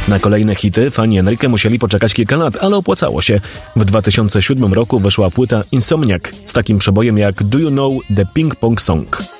Na kolejne hity fani Enrique musieli poczekać kilka lat, ale opłacało się. W 2007 roku wyszła płyta Insomniac z takim przebojem jak Do You Know The Ping Pong Song.